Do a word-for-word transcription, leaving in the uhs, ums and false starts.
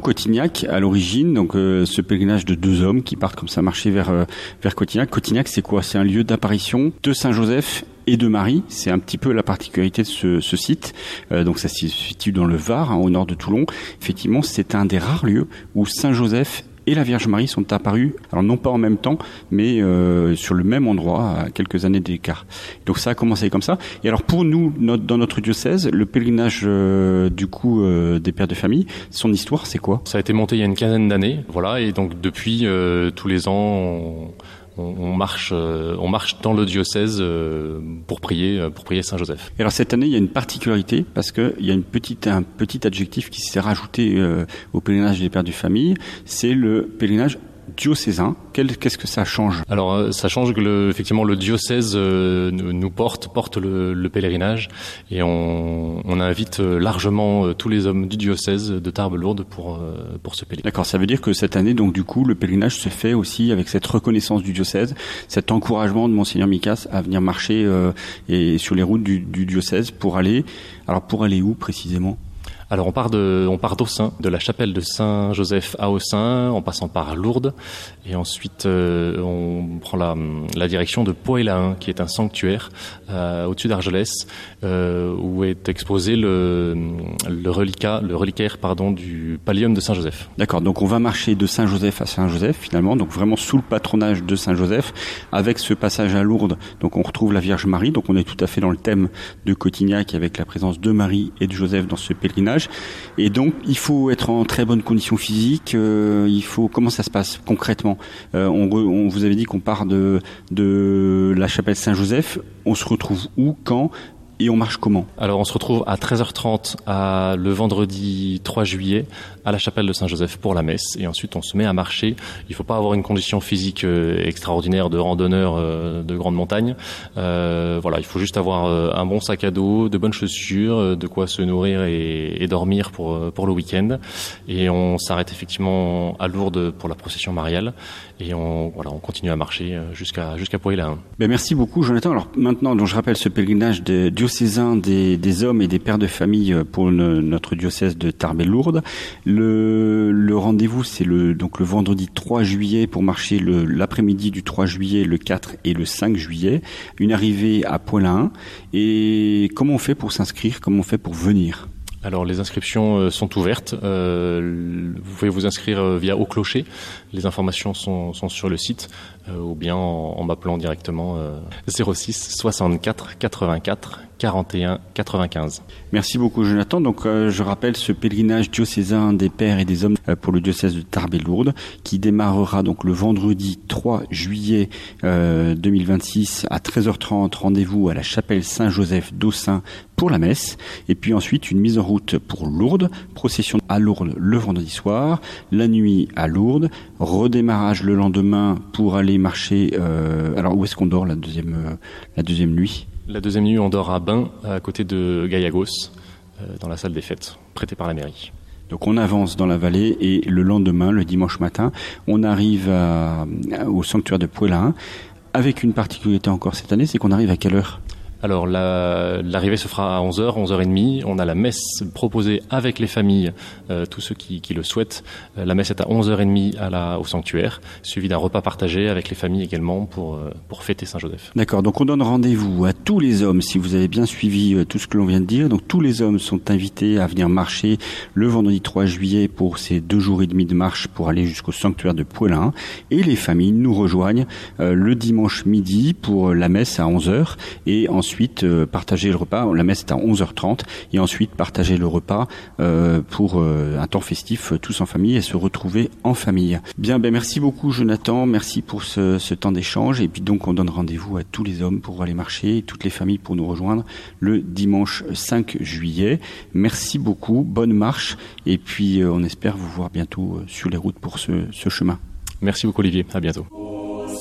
Cotignac à l'origine, donc euh, ce pèlerinage de deux hommes qui partent comme ça marcher vers euh, vers Cotignac. Cotignac, c'est quoi? C'est un lieu d'apparition de Saint Joseph et de Marie. C'est un petit peu la particularité de ce, ce site. Euh, donc ça se situe dans le Var, hein, au nord de Toulon. Effectivement, c'est un des rares lieux où Saint Joseph et la Vierge Marie sont apparus, alors non pas en même temps, mais euh, sur le même endroit, à quelques années d'écart. Donc ça a commencé comme ça. Et alors pour nous, notre, dans notre diocèse, le pèlerinage euh, du coup euh, des pères de famille, son histoire, c'est quoi? Ça a été monté il y a une quinzaine d'années, voilà, et donc depuis euh, tous les ans, on, on marche, euh, on marche dans le diocèse euh, pour prier, pour prier Saint Joseph. Et alors cette année, il y a une particularité parce que il y a une petite, un petit adjectif qui s'est rajouté euh, au pèlerinage des pères de famille, c'est le pèlerinage diocésain. Qu'est-ce que ça change? Alors ça change que le, effectivement le diocèse euh, nous porte porte le, le pèlerinage et on, on invite largement tous les hommes du diocèse de Tarbes-Lourdes pour pour ce pèlerinage. D'accord, ça veut dire que cette année donc du coup le pèlerinage se fait aussi avec cette reconnaissance du diocèse, cet encouragement de Monseigneur Micas à venir marcher euh, et sur les routes du, du diocèse pour aller. Alors pour aller où précisément? Alors on part de, on part d'Aussin, de la chapelle de Saint-Joseph à Aussin, en passant par Lourdes, et ensuite euh, on prend la, la direction de Poëlain, qui est un sanctuaire euh, au-dessus d'Argelès, euh, où est exposé le, le reliquat, le reliquaire pardon du pallium de Saint-Joseph. D'accord, donc on va marcher de Saint-Joseph à Saint-Joseph finalement, donc vraiment sous le patronage de Saint-Joseph, avec ce passage à Lourdes. Donc on retrouve la Vierge Marie, donc on est tout à fait dans le thème de Cotignac avec la présence de Marie et de Joseph dans ce pèlerinage. Et donc, il faut être en très bonne condition physique. Euh, il faut comment ça se passe concrètement? euh, on, re, on vous avait dit qu'on part de de la chapelle Saint-Joseph. On se retrouve où, quand? Et on marche comment? Alors on se retrouve à treize heures trente à, le vendredi trois juillet à la chapelle de Saint-Joseph pour la messe et ensuite on se met à marcher. Il ne faut pas avoir une condition physique euh, extraordinaire de randonneur euh, de grande montagne. Euh, voilà, il faut juste avoir euh, un bon sac à dos, de bonnes chaussures, euh, de quoi se nourrir et, et dormir pour, pour le week-end. Et on s'arrête effectivement à Lourdes pour la procession mariale et on, voilà, on continue à marcher jusqu'à, jusqu'à Poëlain. Ben merci beaucoup Jonathan. Alors maintenant, donc, je rappelle ce pèlerinage de diocésain des, des hommes et des pères de famille pour le, notre diocèse de Tarbes et Lourdes. Le, le rendez-vous, c'est le, donc le vendredi trois juillet pour marcher le, l'après-midi du trois juillet, le quatre et le cinq juillet. Une arrivée à Poëlain. Et comment on fait pour s'inscrire? Comment on fait pour venir? Alors les inscriptions sont ouvertes, euh, vous pouvez vous inscrire via Au Clocher, les informations sont, sont sur le site, euh, ou bien en, en m'appelant directement euh, zéro six soixante-quatre quatre-vingt-quatre quarante et un quatre-vingt-quinze. Merci beaucoup Jonathan. Donc euh, je rappelle ce pèlerinage diocésain des pères et des hommes euh, pour le diocèse de Tarbes et Lourdes qui démarrera donc le vendredi trois juillet euh, deux mille vingt-six à treize heures trente, rendez-vous à la chapelle Saint-Joseph d'Aussin pour la messe, et puis ensuite une mise en route pour Lourdes, procession à Lourdes le vendredi soir, la nuit à Lourdes, redémarrage le lendemain pour aller marcher. Euh, alors où est-ce qu'on dort la deuxième euh, la deuxième nuit? La deuxième nuit, on dort à Bain, à côté de Gaiagos, euh, dans la salle des fêtes, prêtée par la mairie. Donc on avance dans la vallée et le lendemain, le dimanche matin, on arrive à, au sanctuaire de Poëlain, avec une particularité encore cette année, c'est qu'on arrive à quelle heure? Alors la, l'arrivée se fera à onze heures, onze heures trente. On a la messe proposée avec les familles, euh, tous ceux qui, qui le souhaitent. Euh, la messe est à onze heures trente à la, au sanctuaire, suivi d'un repas partagé avec les familles également pour, euh, pour fêter Saint-Joseph. D'accord, donc on donne rendez-vous à tous les hommes, si vous avez bien suivi euh, tout ce que l'on vient de dire. Donc tous les hommes sont invités à venir marcher le vendredi trois juillet pour ces deux jours et demi de marche pour aller jusqu'au sanctuaire de Poëlain. Et les familles nous rejoignent euh, le dimanche midi pour la messe à onze heures et ensuite Ensuite, euh, partager le repas. La messe est à onze heures trente et ensuite partager le repas euh, pour euh, un temps festif euh, tous en famille et se retrouver en famille. Bien, ben merci beaucoup Jonathan, merci pour ce, ce temps d'échange et puis donc on donne rendez-vous à tous les hommes pour aller marcher et toutes les familles pour nous rejoindre le dimanche cinq juillet. Merci beaucoup, bonne marche et puis euh, on espère vous voir bientôt euh, sur les routes pour ce, ce chemin. Merci beaucoup Olivier, à bientôt.